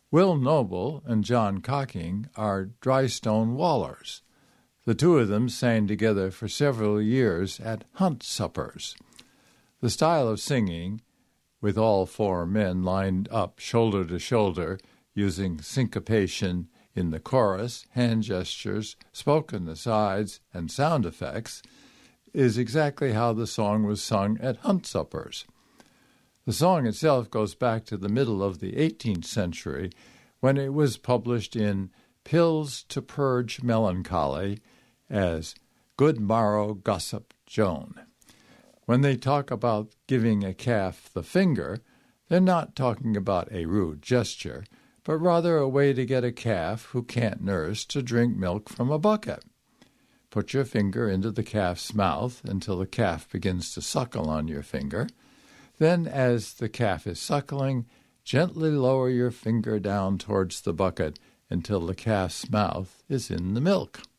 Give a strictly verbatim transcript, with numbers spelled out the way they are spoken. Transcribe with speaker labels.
Speaker 1: Will Noble and John Cocking are Drystone Wallers. The two of them sang together for several years at hunt suppers. The style of singing, with all four men lined up shoulder to shoulder, using syncopation in the chorus, hand gestures, spoken asides, and sound effects, is exactly how the song was sung at hunt suppers. The song itself goes back to the middle of the eighteenth century, when it was published in Pills to Purge Melancholy as Good Morrow Gossip Joan. When they talk about giving a calf the finger, they're not talking about a rude gesture, but rather a way to get a calf who can't nurse to drink milk from a bucket. Put your finger into the calf's mouth until the calf begins to suckle on your finger. Then, as the calf is suckling, gently lower your finger down towards the bucket until the calf's mouth is in the milk.